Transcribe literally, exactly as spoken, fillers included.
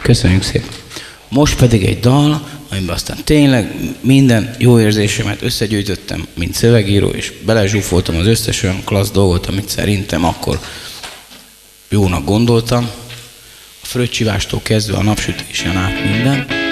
Köszönjük szépen. Most pedig egy dal, amiben aztán tényleg minden jó érzésemet összegyűjtöttem, mint szövegíró, és belezsúfoltam az összes olyan klassz dolgot, amit szerintem akkor jónak gondoltam. A fröccsivástól kezdve a napsütésen át minden.